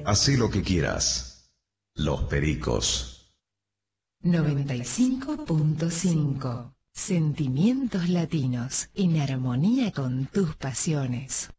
hacé lo que quieras. Los Pericos. 95.5. Sentimientos latinos en armonía con tus pasiones.